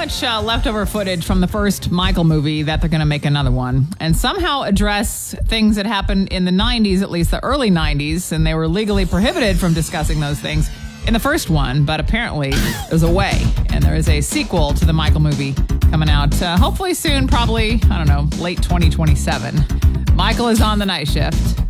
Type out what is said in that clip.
much leftover footage from the first Michael movie that they're going to make another one and somehow address things that happened in the 90s, at least the early 90s, and they were legally prohibited from discussing those things in the first one, but apparently there's a way, and there is a sequel to the Michael movie coming out hopefully soon, probably, I don't know, late 2027. Michael is on the night shift.